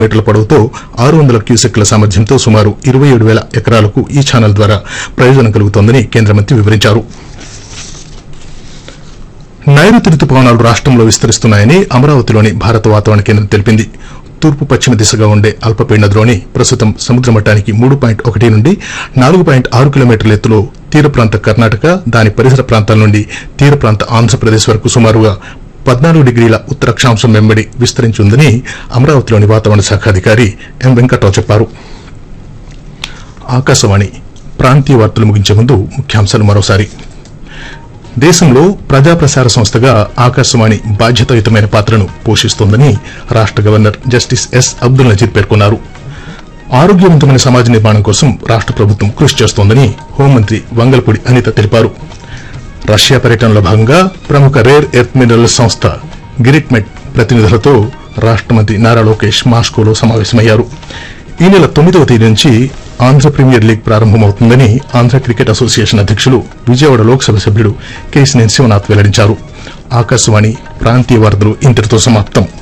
మీటర్ల పొడవుతో 600 క్యూసెక్ల సామర్థ్యంతో సుమారు 27,000 ఎకరాలకు ఈ ఛానల్ ద్వారా ప్రయోజనం కలుగుతోందని కేంద్ర మంత్రి వివరించారు. నైరుతి రుతుపవనాలు రాష్టంలో విస్తరిస్తున్నాయని అమరావతిలోని భారత వాతావరణ కేంద్రం తెలిపింది. తూర్పు పశ్చిమ దిశగా ఉండే అల్పపీడన ద్రోణి ప్రస్తుతం సముద్ర మట్టానికి 3.1 నుండి 4.6 కిలోమీటర్ల ఎత్తులో తీర ప్రాంత కర్ణాటక, దాని పరిసర ప్రాంతాల నుండి తీర ప్రాంత ఆంధ్రప్రదేశ్ వరకు సుమారుగా 14 డిగ్రీల ఉత్తర అక్షాంశం వెంబడి విస్తరించి ఉందని అమరావతిలోని వాతావరణ శాఖ అధికారి ఎం వెంకట్రావు చెప్పారు. ఆకాశవాణి ప్రాంతీయ వార్తలు ముగించే ముందు ముఖ్యాంశాలు మరోసారి. దేశంలో ప్రజా ప్రసార సంస్థగా ఆకాశవాణి బాధ్యతాయుతమైన పాత్రను పోషిస్తోందని రాష్ట governor justice yes Abdul Nazir పేర్కొన్నారు. ఆరోగ్యవంతమైన సమాజ నిర్మాణం కోసం రాష్ట ప్రభుత్వం కృషి చేస్తోందని హోంమంత్రి వంగల్పూడి అనిత తెలిపారు. రష్యా పర్యటనలో భాగంగా ప్రముఖ రేర్ ఎర్త్ మినరల్ సంస్థ గిరిట్మెట్ ప్రతినిధులతో రాష్ట మంత్రి నారా లోకేష్ మాస్కోలో సమావేశమయ్యారు. ఈ నెల 9వ తేదీ నుంచి ఆంధ్ర ప్రీమియర్ లీగ్ ప్రారంభమవుతుందని ఆంధ్ర క్రికెట్ అసోసియేషన్ అధ్యకులు విజయవాడ లోక్సభ సభ్యుడు కేశినేని శివనాథ్ వెల్లడించారు. ఆకాశవాణి ప్రాంతీయ వార్తలు ఇంతటితో సమాప్తం.